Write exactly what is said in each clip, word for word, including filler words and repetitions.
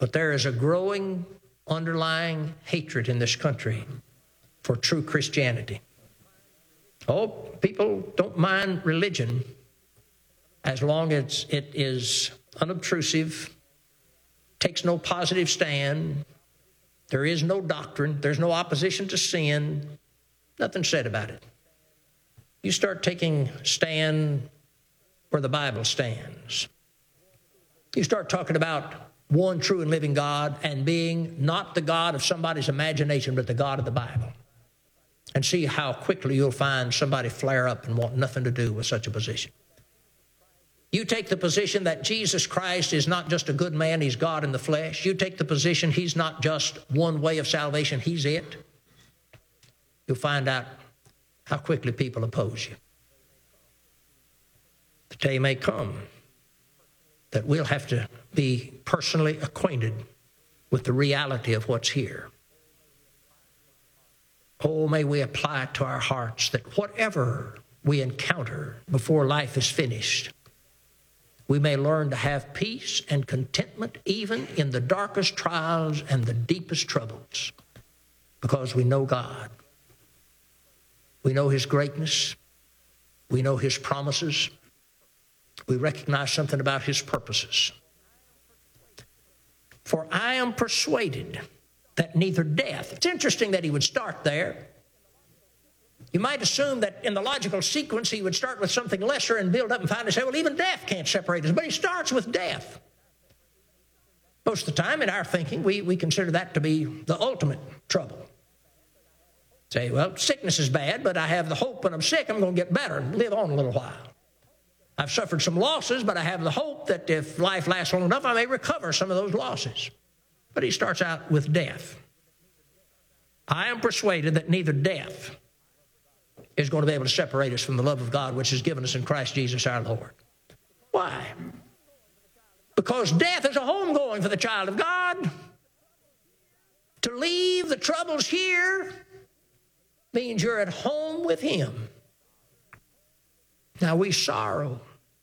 But there is a growing underlying hatred in this country for true Christianity. Oh, people don't mind religion as long as it is unobtrusive, takes no positive stand, there is no doctrine, there's no opposition to sin, nothing said about it. You start taking stand where the Bible stands. You start talking about one true and living God and being not the God of somebody's imagination, but the God of the Bible. And see how quickly you'll find somebody flare up and want nothing to do with such a position. You take the position that Jesus Christ is not just a good man, he's God in the flesh. You take the position he's not just one way of salvation, he's it. You'll find out how quickly people oppose you. The day may come that we'll have to be personally acquainted with the reality of what's here. Oh, may we apply it to our hearts that whatever we encounter before life is finished, we may learn to have peace and contentment even in the darkest trials and the deepest troubles, because we know God. We know his greatness. We know his promises. We recognize something about his purposes. For I am persuaded that neither death. It's interesting that he would start there. You might assume that in the logical sequence he would start with something lesser and build up and finally say, well, even death can't separate us. But he starts with death. Most of the time in our thinking, we, we consider that to be the ultimate trouble. Say, well, sickness is bad, but I have the hope when I'm sick I'm going to get better and live on a little while. I've suffered some losses, but I have the hope that if life lasts long enough, I may recover some of those losses. But he starts out with death. I am persuaded that neither death is going to be able to separate us from the love of God which is given us in Christ Jesus our Lord. Why? Because death is a homegoing for the child of God. To leave the troubles here means you're at home with him. Now we sorrow,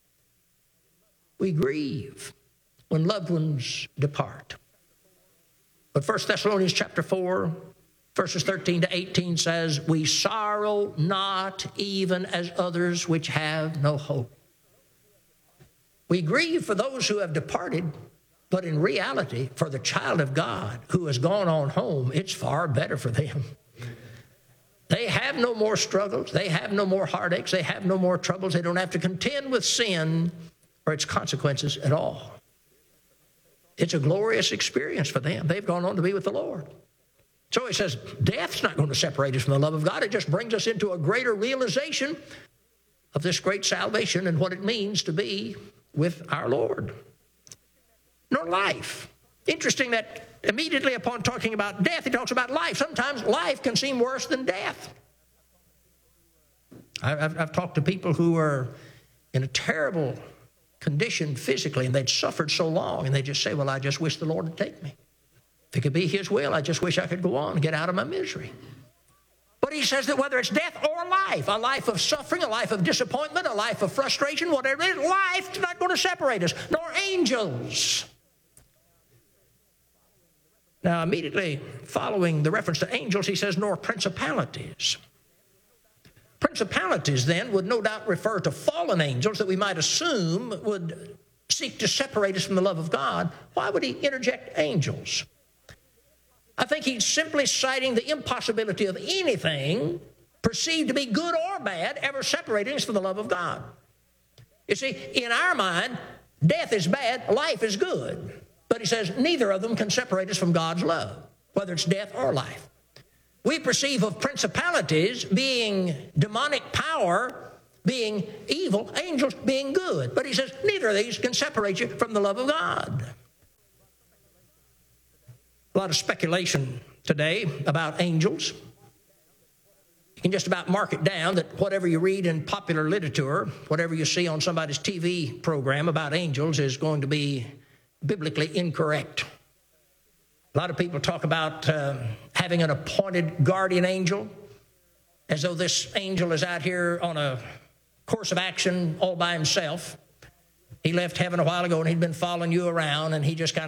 we grieve when loved ones depart. But First Thessalonians chapter four, verses thirteen to eighteen says, we sorrow not even as others which have no hope. We grieve for those who have departed, but in reality, for the child of God who has gone on home, it's far better for them. They have no more struggles. They have no more heartaches. They have no more troubles. They don't have to contend with sin or its consequences at all. It's a glorious experience for them. They've gone on to be with the Lord. So he says, death's not going to separate us from the love of God. It just brings us into a greater realization of this great salvation and what it means to be with our Lord. Nor life. Interesting that immediately upon talking about death, he talks about life. Sometimes life can seem worse than death. I've, I've talked to people who are in a terrible condition physically, and they'd suffered so long, and they just say, well, I just wish the Lord would take me. If it could be his will, I just wish I could go on and get out of my misery. But he says that whether it's death or life, a life of suffering, a life of disappointment, a life of frustration, whatever it is, life is not going to separate us, nor angels. Now, immediately following the reference to angels, he says, nor principalities. Principalities, then, would no doubt refer to fallen angels that we might assume would seek to separate us from the love of God. Why would he interject angels? I think he's simply citing the impossibility of anything perceived to be good or bad ever separating us from the love of God. You see, in our mind, death is bad, life is good. But he says neither of them can separate us from God's love, whether it's death or life. We perceive of principalities being demonic power, being evil, angels being good. But he says neither of these can separate you from the love of God. A lot of speculation today about angels. You can just about mark it down that whatever you read in popular literature, whatever you see on somebody's T V program about angels is going to be biblically incorrect. A lot of people talk about uh, having an appointed guardian angel, as though this angel is out here on a course of action all by himself. He left heaven a while ago and he'd been following you around, and he just kind of